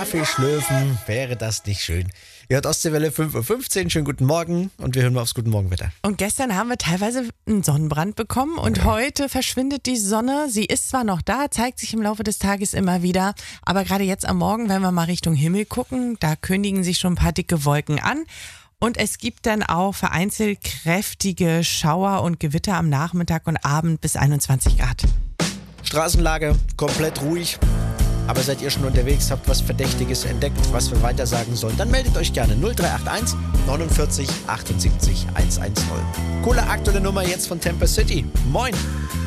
Kaffee schlürfen. Wäre das nicht schön? Ihr hört Ostseewelle 5:15 Uhr. Schönen guten Morgen und wir hören mal aufs Guten Morgenwetter. Und gestern haben wir teilweise einen Sonnenbrand bekommen und heute verschwindet die Sonne. Sie ist zwar noch da, zeigt sich im Laufe des Tages immer wieder, aber gerade jetzt am Morgen, wenn wir mal Richtung Himmel gucken, da kündigen sich schon ein paar dicke Wolken an. Und es gibt dann auch vereinzelt kräftige Schauer und Gewitter am Nachmittag und Abend bis 21 Grad. Straßenlage komplett ruhig. Aber seid ihr schon unterwegs, habt was Verdächtiges entdeckt, was wir weiter sagen sollen, dann meldet euch gerne 0381 49 78 110. Coole aktuelle Nummer jetzt von Temper City. Moin!